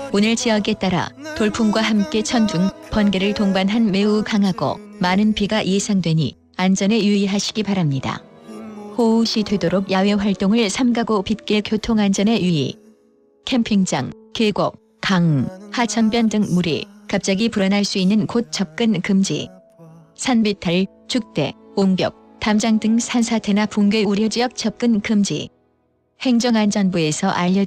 오늘 지역에 따라 돌풍과 함께 천둥, 번개를 동반한 매우 강하고 많은 비가 예상되니 안전에 유의하시기 바랍니다. 호우시 되도록 야외 활동을 삼가고 빗길 교통안전에 유의. 캠핑장, 계곡, 강, 하천변 등 물이 갑자기 불어날 수 있는 곳 접근 금지. 산비탈, 죽대, 옹벽, 담장 등 산사태나 붕괴 우려 지역 접근 금지. 행정안전부에서 알려드립니다.